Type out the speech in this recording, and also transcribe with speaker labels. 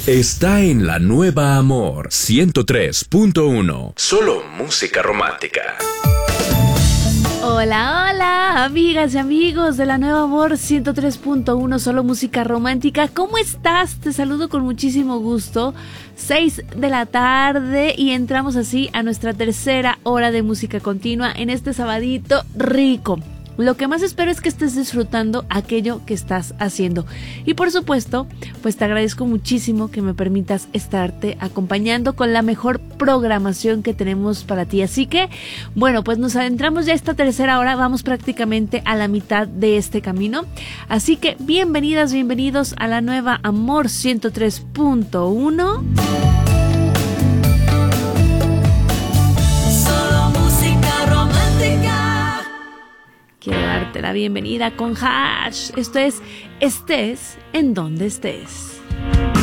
Speaker 1: Está en la nueva Amor 103.1. Solo música romántica.
Speaker 2: Hola, hola, amigas y amigos de la Nueva Amor 103.1, solo música romántica. ¿Cómo estás? Te saludo con muchísimo gusto. 6 de la tarde y entramos así a nuestra tercera hora de música continua en este sabadito rico. Lo que más espero es que estés disfrutando aquello que estás haciendo. Y por supuesto, pues te agradezco muchísimo que me permitas estarte acompañando con la mejor programación que tenemos para ti. Así que, bueno, pues nos adentramos ya a esta tercera hora. Vamos prácticamente a la mitad de este camino. Así que bienvenidas, bienvenidos a la nueva Amor 103.1. Quiero darte la bienvenida con Hash. Esto es Estés en donde estés.